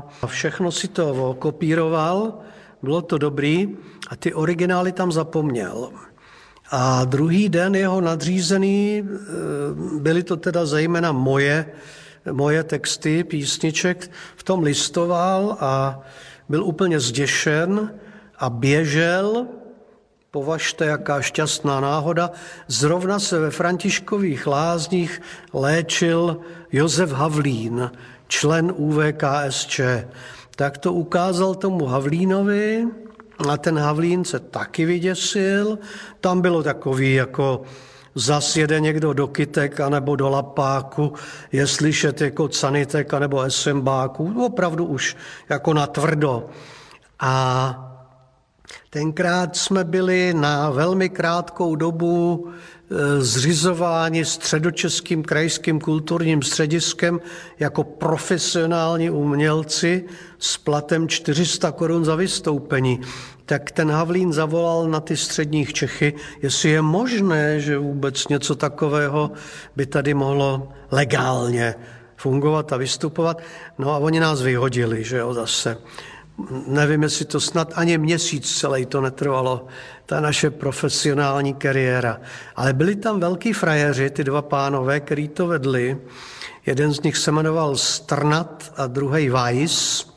všechno si to kopíroval, bylo to dobrý a ty originály tam zapomněl. A druhý den jeho nadřízený, byly to teda zejména moje texty, písniček, v tom listoval a byl úplně zděšen a běžel, považte, jaká šťastná náhoda, zrovna se ve Františkových lázních léčil Josef Havlín, člen ÚVKSČ. Tak to ukázal tomu Havlínovi a ten Havlín se taky vyděsil. Tam bylo takový, jako zas jede někdo do kytek anebo do lapáku, je slyšet jako canitek anebo esembáku, opravdu už jako natvrdo. A tenkrát jsme byli na velmi krátkou dobu zřizováni Středočeským krajským kulturním střediskem jako profesionální umělci s platem 400 korun za vystoupení. Tak ten Havlín zavolal na ty středních Čechy, jestli je možné, že vůbec něco takového by tady mohlo legálně fungovat a vystupovat. No a oni nás vyhodili, že jo, zase. Nevím, jestli to snad ani měsíc celý to netrvalo, ta naše profesionální kariéra. Ale byli tam velký frajeři, ty dva pánové, který to vedli. Jeden z nich se jmenoval Strnad a druhý Weiss.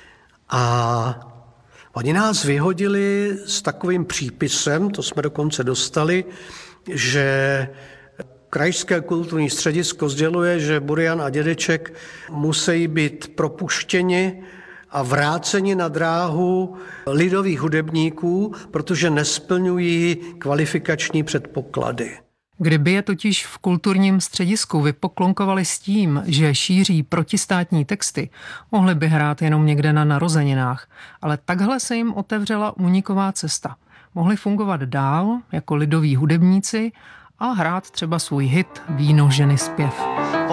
A oni nás vyhodili s takovým přípisem, to jsme dokonce dostali, že Krajské kulturní středisko sděluje, že Burian a Dědeček musí být propuštěni a vráceni na dráhu lidových hudebníků, protože nesplňují kvalifikační předpoklady. Kdyby je totiž v kulturním středisku vypoklonkovali s tím, že šíří protistátní texty, mohli by hrát jenom někde na narozeninách, ale takhle se jim otevřela úniková cesta. Mohli fungovat dál jako lidoví hudebníci a hrát třeba svůj hit Víno, ženy, zpěv.